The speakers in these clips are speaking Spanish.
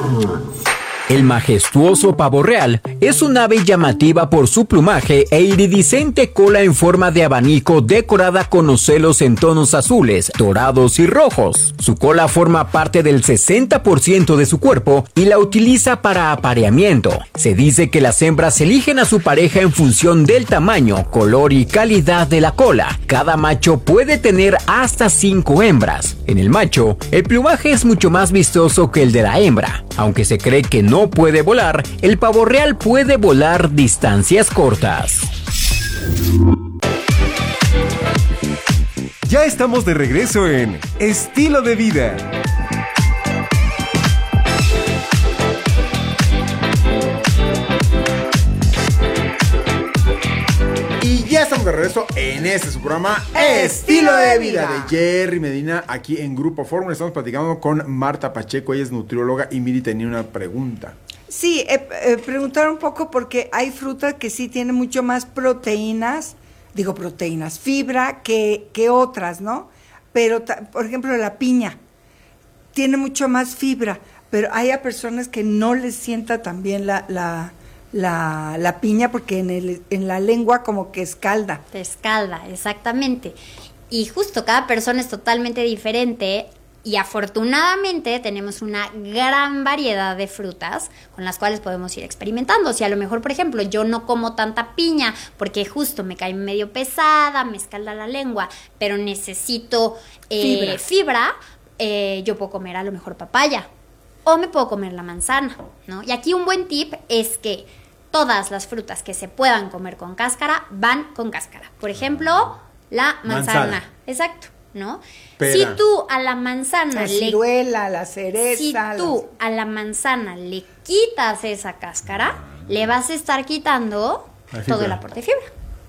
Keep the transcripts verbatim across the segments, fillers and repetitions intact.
El majestuoso pavo real es un ave llamativa por su plumaje e iridiscente cola en forma de abanico decorada con ocelos en tonos azules, dorados y rojos. Su cola forma parte del sesenta por ciento de su cuerpo y la utiliza para apareamiento. Se dice que las hembras eligen a su pareja en función del tamaño, color y calidad de la cola. Cada macho puede tener hasta cinco hembras. En el macho, el plumaje es mucho más vistoso que el de la hembra. Aunque se cree que no puede volar, el pavo real puede volar distancias cortas. Ya estamos de regreso en Estilo de Vida. Y ya estamos de regreso en este su programa Estilo de Vida de Jerry Medina, aquí en Grupo Fórmula. Estamos platicando con Marta Pacheco, ella es nutrióloga, y Miri tenía una pregunta. Sí, eh, eh, preguntar un poco porque hay frutas que sí tienen mucho más proteínas, digo proteínas, fibra que, que otras, ¿no? Pero, ta, por ejemplo, la piña tiene mucho más fibra, pero hay a personas que no les sienta tan bien la, la, la, la piña porque en, el, en la lengua como que escalda. Te escalda, exactamente. Y justo cada persona es totalmente diferente. Y afortunadamente tenemos una gran variedad de frutas con las cuales podemos ir experimentando. Si a lo mejor, por ejemplo, yo no como tanta piña porque justo me cae medio pesada, me escalda la lengua, pero necesito eh, fibra, fibra eh, yo puedo comer a lo mejor papaya o me puedo comer la manzana, ¿no? Y aquí un buen tip es que todas las frutas que se puedan comer con cáscara van con cáscara. Por ejemplo, la manzana. manzana. Exacto. ¿No? Pera. Si tú a la manzana la le ciruela, la cereza, si tú las... a la manzana le quitas esa cáscara, le vas a estar quitando todo el aporte de fibra.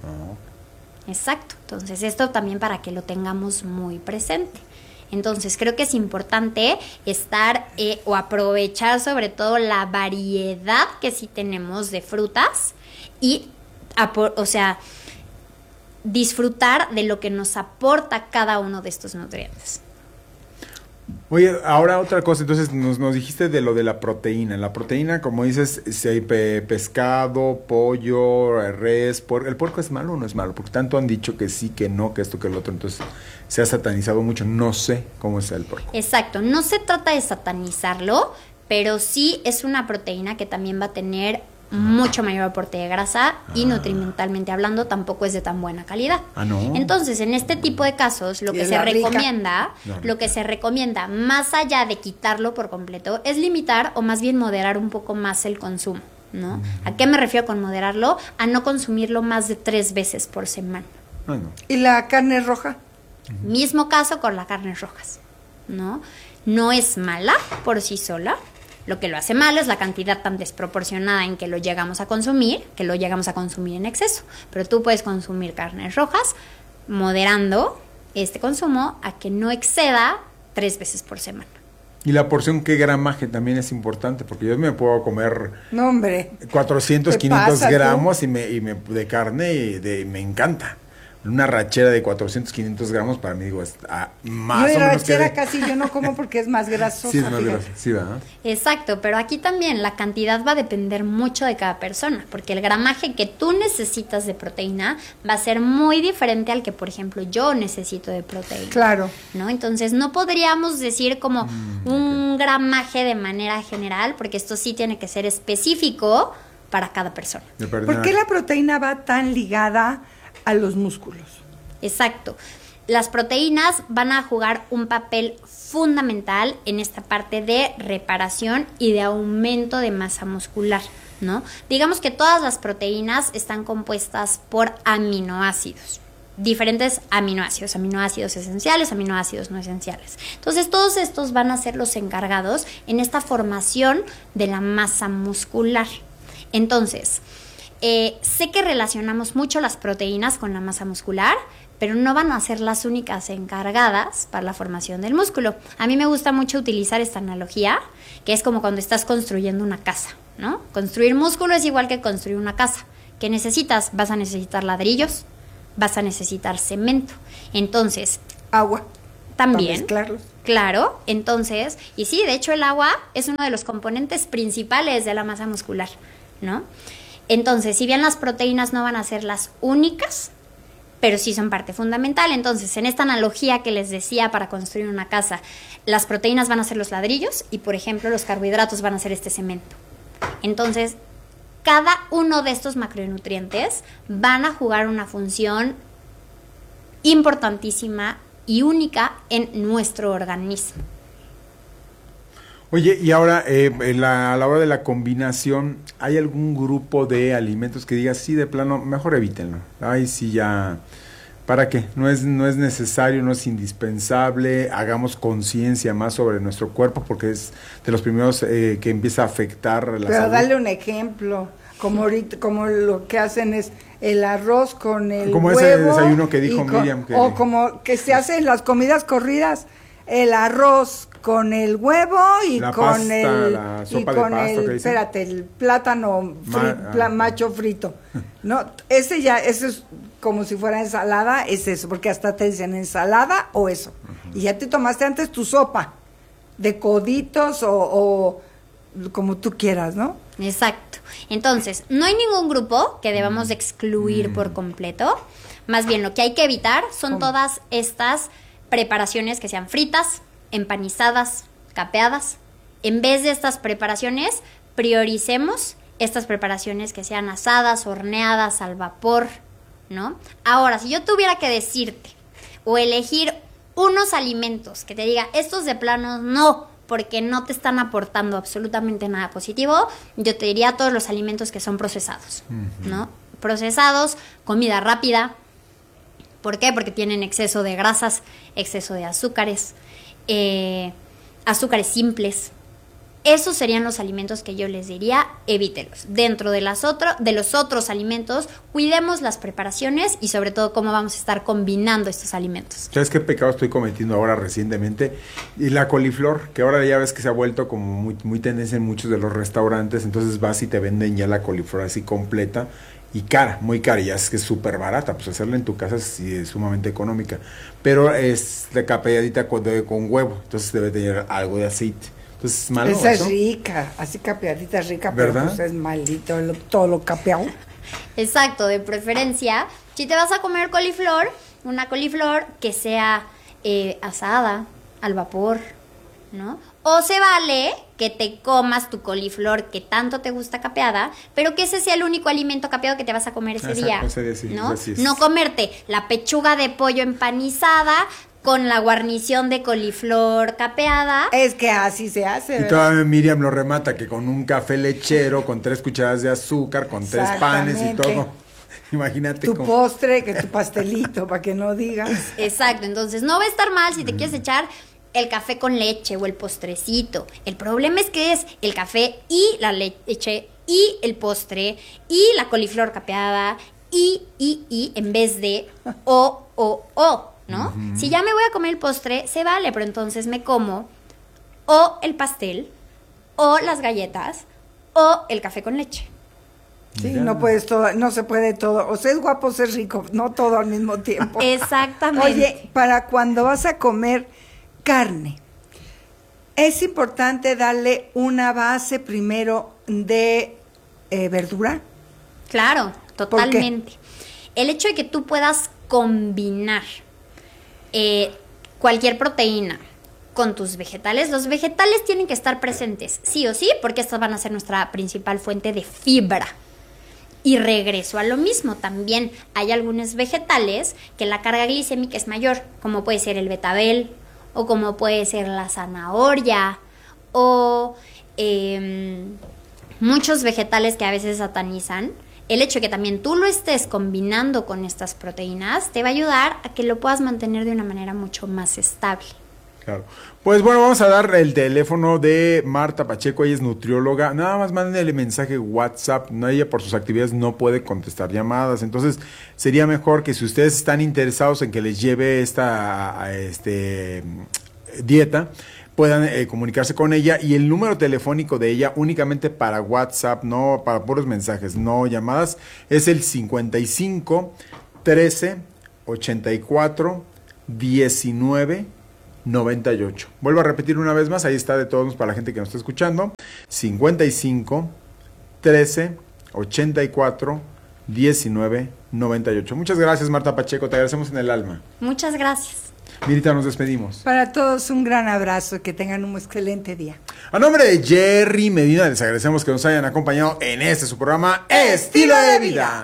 Oh. Exacto. Entonces esto también para que lo tengamos muy presente. Entonces creo que es importante estar eh, o aprovechar sobre todo la variedad que sí tenemos de frutas y, o sea, disfrutar de lo que nos aporta cada uno de estos nutrientes. Oye, ahora otra cosa, entonces nos, nos dijiste de lo de la proteína. La proteína, como dices, si hay pe- pescado, pollo, res, puerco. ¿El puerco es malo o no es malo? Porque tanto han dicho que sí, que no, que esto, que lo otro. Entonces se ha satanizado mucho. No sé cómo es el puerco. Exacto, no se trata de satanizarlo, pero sí es una proteína que también va a tener mucho mayor aporte de grasa y ah. nutrimentalmente hablando tampoco es de tan buena calidad. Ah, ¿no? Entonces, en este tipo de casos, lo que se recomienda, lo que se recomienda, más allá de quitarlo por completo, es limitar o más bien moderar un poco más el consumo, ¿no? Uh-huh. ¿A qué me refiero con moderarlo? A no consumirlo más de tres veces por semana. Ah, no. ¿Y la carne roja? Uh-huh. Mismo caso con las carnes rojas, ¿no? No es mala por sí sola. Lo que lo hace malo es la cantidad tan desproporcionada en que lo llegamos a consumir, que lo llegamos a consumir en exceso. Pero tú puedes consumir carnes rojas moderando este consumo a que no exceda tres veces por semana. Y la porción, ¿qué gramaje también es importante? Porque yo me puedo comer no, hombre, cuatrocientos, quinientos gramos y me, y me, de carne y de, me encanta. Una rachera de cuatrocientos, quinientos gramos para mí, digo, es ah, más yo o menos. Rachera casi yo no como porque es más grasosa. Sí, es más grasosa, sí, ¿verdad? Exacto, pero aquí también la cantidad va a depender mucho de cada persona, porque el gramaje que tú necesitas de proteína va a ser muy diferente al que, por ejemplo, yo necesito de proteína. Claro. ¿No? Entonces, no podríamos decir como mm, un okay. gramaje de manera general, porque esto sí tiene que ser específico para cada persona. ¿Por qué la proteína va tan ligada a los músculos? Exacto. Las proteínas van a jugar un papel fundamental en esta parte de reparación y de aumento de masa muscular, ¿no? Digamos que todas las proteínas están compuestas por aminoácidos, diferentes aminoácidos, aminoácidos esenciales, aminoácidos no esenciales. Entonces, todos estos van a ser los encargados en esta formación de la masa muscular. Entonces, Eh, sé que relacionamos mucho las proteínas con la masa muscular, pero no van a ser las únicas encargadas para la formación del músculo. A mí me gusta mucho utilizar esta analogía, que es como cuando estás construyendo una casa, ¿no? Construir músculo es igual que construir una casa. ¿Qué necesitas? Vas a necesitar ladrillos, vas a necesitar cemento. Entonces, agua. También. Para mezclarlos. Claro, entonces, y sí, de hecho el agua es uno de los componentes principales de la masa muscular, ¿no? Entonces, si bien las proteínas no van a ser las únicas, pero sí son parte fundamental. Entonces, en esta analogía que les decía para construir una casa, las proteínas van a ser los ladrillos y, por ejemplo, los carbohidratos van a ser este cemento. Entonces, cada uno de estos macronutrientes van a jugar una función importantísima y única en nuestro organismo. Oye, y ahora, eh, en la, a la hora de la combinación, ¿hay algún grupo de alimentos que digas, sí, de plano, mejor evítenlo? Ay, sí, ya, ¿para qué? No es, no es necesario, no es indispensable, hagamos conciencia más sobre nuestro cuerpo, porque es de los primeros eh, que empieza a afectar la Pero salud. dale un ejemplo, como ahorita, como lo que hacen es el arroz con el Como huevo. ese desayuno que dijo y con- Miriam que- O como que se hacen las comidas corridas, el arroz con el huevo y La con pasta, el la y sopa de con pasta, el ¿qué dicen? espérate, el plátano Ma- fri- ah, pla- ok. macho frito. No, ese ya ese es como si fuera ensalada, es eso, porque hasta te dicen ensalada o eso. Y ya te tomaste antes tu sopa de coditos o, o como tú quieras, ¿no? Exacto. Entonces, no hay ningún grupo que debamos de excluir por completo. Más bien, lo que hay que evitar son ¿Cómo? todas estas preparaciones que sean fritas, empanizadas, capeadas. En vez de estas preparaciones, prioricemos estas preparaciones que sean asadas, horneadas, al vapor, ¿no? Ahora, si yo tuviera que decirte o elegir unos alimentos que te diga, estos de plano no, porque no te están aportando absolutamente nada positivo, yo te diría todos los alimentos que son procesados, ¿no? Procesados, comida rápida. ¿Por qué? Porque tienen exceso de grasas, exceso de azúcares, eh, azúcares simples. Esos serían los alimentos que yo les diría, evítelos. Dentro de, las otro, de los otros alimentos, cuidemos las preparaciones y sobre todo cómo vamos a estar combinando estos alimentos. ¿Sabes qué pecado estoy cometiendo ahora recientemente? Y la coliflor, que ahora ya ves que se ha vuelto como muy, muy tendencia en muchos de los restaurantes, entonces vas y te venden ya la coliflor así completa y cara, muy cara, y ya es que es súper barata, pues hacerla en tu casa es, es sumamente económica, pero es de capeadita con, de, con huevo, entonces debe tener algo de aceite. Entonces es malo. Esa es eso. rica, así capeadita es rica, ¿Verdad? pero pues es malito lo- todo lo capeado. Exacto, de preferencia, si te vas a comer coliflor, una coliflor que sea eh, asada, al vapor, ¿no? O se vale que te comas tu coliflor que tanto te gusta capeada, pero que ese sea el único alimento capeado que te vas a comer ese Exacto, día, ese día sí, ¿no? así es. No comerte la pechuga de pollo empanizada con la guarnición de coliflor capeada. Es que así se hace, Y ¿verdad? todavía Miriam lo remata que con un café lechero, con tres cucharadas de azúcar, con tres panes y Exactamente. todo. Imagínate Tu cómo. postre, que tu pastelito, para que no digas. Exacto, entonces no va a estar mal si te quieres echar el café con leche o el postrecito. El problema es que es el café y la leche y el postre y la coliflor capeada y, y, y, en vez de o, o, o, ¿no? Si ya me voy a comer el postre, se vale, pero entonces me como o el pastel o las galletas o el café con leche. Sí, Mira. no puedes todo, no se puede todo. O sea, es guapo, ser rico, no todo al mismo tiempo. Exactamente. Oye, para cuando vas a comer carne, es importante darle una base primero de eh, verdura. Claro, qué? totalmente. El hecho de que tú puedas combinar eh, cualquier proteína con tus vegetales, los vegetales tienen que estar presentes, sí o sí, porque estas van a ser nuestra principal fuente de fibra. Y regreso a lo mismo, también hay algunos vegetales que la carga glicémica es mayor, como puede ser el betabel, o como puede ser la zanahoria, o eh, muchos vegetales que a veces satanizan. El hecho de que también tú lo estés combinando con estas proteínas te va a ayudar a que lo puedas mantener de una manera mucho más estable. Claro. Pues bueno, vamos a dar el teléfono de Marta Pacheco, ella es nutrióloga. Nada más mándenle mensaje WhatsApp, no, ella por sus actividades no puede contestar llamadas, entonces sería mejor que si ustedes están interesados en que les lleve esta a este, dieta, puedan eh, comunicarse con ella, y el número telefónico de ella únicamente para WhatsApp, no para puros mensajes, no llamadas, es el cincuenta y cinco, trece, ochenta y cuatro, diecinueve, noventa y ocho. Vuelvo a repetir una vez más, ahí está de todos para la gente que nos está escuchando, cincuenta y cinco, trece, ochenta y cuatro, diecinueve, noventa y ocho. Muchas gracias, Marta Pacheco, te agradecemos en el alma. Muchas gracias. Mirita, nos despedimos. Para todos un gran abrazo, que tengan un excelente día. A nombre de Jerry Medina, les agradecemos que nos hayan acompañado en este su programa Estilo de Vida.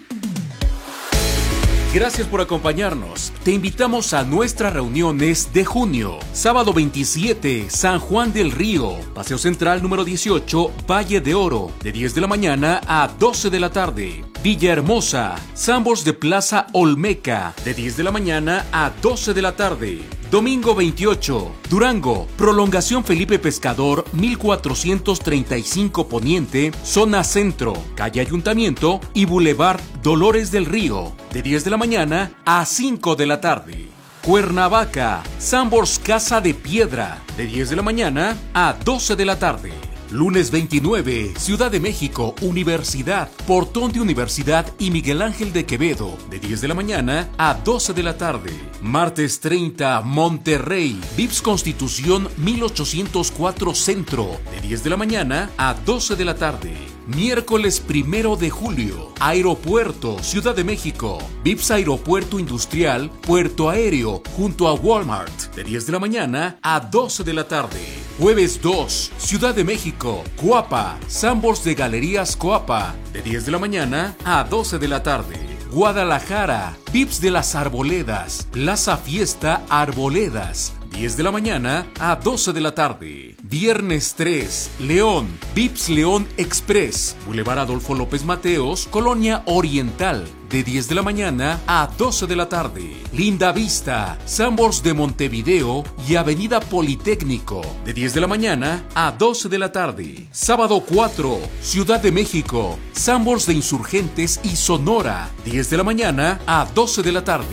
Gracias por acompañarnos. Te invitamos a nuestras reuniones de junio. Sábado veintisiete, San Juan del Río. Paseo Central número dieciocho, Valle de Oro. De diez de la mañana a doce de la tarde. Villahermosa, Sambors de Plaza Olmeca. De diez de la mañana a doce de la tarde. Domingo veintiocho, Durango, Prolongación Felipe Pescador, mil cuatrocientos treinta y cinco Poniente, Zona Centro, Calle Ayuntamiento y Boulevard Dolores del Río, de diez de la mañana a cinco de la tarde. Cuernavaca, Sambors Casa de Piedra, de diez de la mañana a doce de la tarde. Lunes veintinueve, Ciudad de México, Universidad, Portón de Universidad y Miguel Ángel de Quevedo, de diez de la mañana a doce de la tarde. Martes treinta, Monterrey, Vips Constitución mil ochocientos cuatro Centro, de diez de la mañana a doce de la tarde. Miércoles primero de julio, Aeropuerto, Ciudad de México, Vips Aeropuerto Industrial, Puerto Aéreo, junto a Walmart, de diez de la mañana a doce de la tarde. Jueves dos, Ciudad de México, Coapa, Sambors de Galerías Coapa, de diez de la mañana a doce de la tarde. Guadalajara, Vips de las Arboledas, Plaza Fiesta Arboledas, diez de la mañana a doce de la tarde. Viernes tres, León, Vips León Express, Boulevard Adolfo López Mateos, Colonia Oriental, de diez de la mañana a doce de la tarde. Linda Vista, Sambors de Montevideo y Avenida Politécnico, de diez de la mañana a doce de la tarde. Sábado cuatro, Ciudad de México, Sambors de Insurgentes y Sonora, diez de la mañana a doce de la tarde.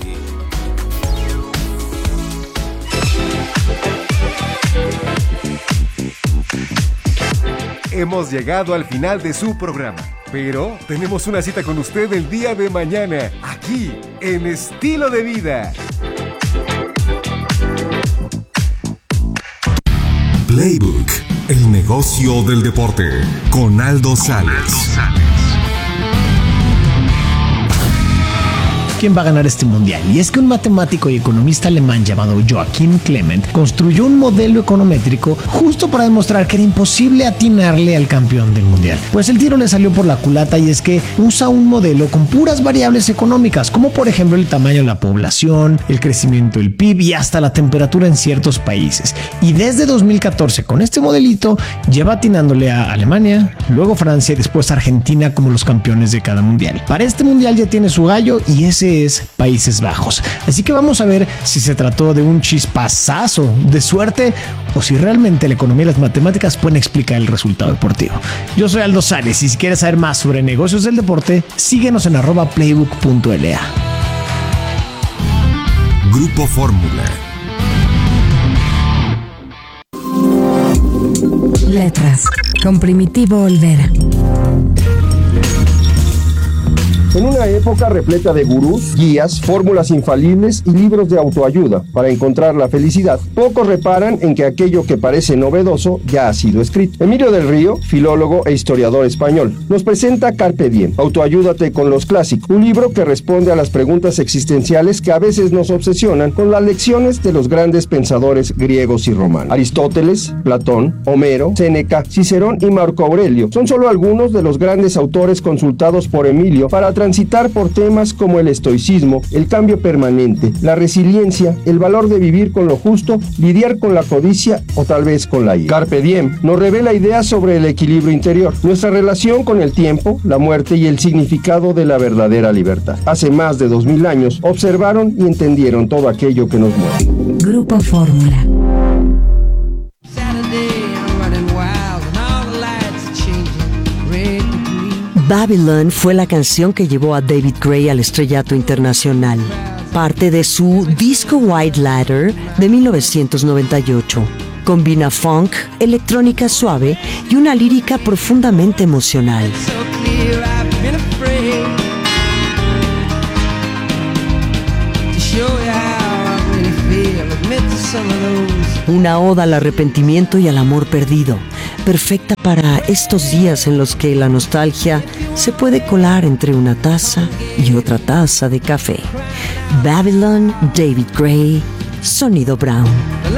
Hemos llegado al final de su programa, pero tenemos una cita con usted el día de mañana, aquí, en Estilo de Vida. Playbook, el negocio del deporte, con Aldo Sales. quién va a ganar este mundial. Y es que un matemático y economista alemán llamado Joachim Clement construyó un modelo econométrico justo para demostrar que era imposible atinarle al campeón del mundial. Pues el tiro le salió por la culata, y es que usa un modelo con puras variables económicas, como por ejemplo el tamaño de la población, el crecimiento del P I B y hasta la temperatura en ciertos países. Y desde dos mil catorce, con este modelito, lleva atinándole a Alemania, luego Francia y después Argentina como los campeones de cada mundial. Para este mundial ya tiene su gallo, y ese es Países Bajos. Así que vamos a ver si se trató de un chispazazo de suerte o si realmente la economía y las matemáticas pueden explicar el resultado deportivo. Yo soy Aldo Sales, y si quieres saber más sobre negocios del deporte, síguenos en arroba playbook punto l a. Grupo Fórmula. Letras, con Primitivo Olvera. En una época repleta de gurús, guías, fórmulas infalibles y libros de autoayuda para encontrar la felicidad, pocos reparan en que aquello que parece novedoso ya ha sido escrito. Emilio del Río, filólogo e historiador español, nos presenta Carpe Diem, Autoayúdate con los clásicos, un libro que responde a las preguntas existenciales que a veces nos obsesionan con las lecciones de los grandes pensadores griegos y romanos. Aristóteles, Platón, Homero, Séneca, Cicerón y Marco Aurelio son solo algunos de los grandes autores consultados por Emilio para transitar por temas como el estoicismo, el cambio permanente, la resiliencia, el valor de vivir con lo justo, lidiar con la codicia o tal vez con la ira. Carpe Diem nos revela ideas sobre el equilibrio interior, nuestra relación con el tiempo, la muerte y el significado de la verdadera libertad. Hace más de dos mil años observaron y entendieron todo aquello que nos mueve. Grupo Fórmula. Babylon fue la canción que llevó a David Gray al estrellato internacional, parte de su disco White Ladder de mil novecientos noventa y ocho. Combina funk, electrónica suave y una lírica profundamente emocional. Una oda al arrepentimiento y al amor perdido, perfecta para estos días en los que la nostalgia se puede colar entre una taza y otra taza de café. Babylon, David Gray, Sonido Brown.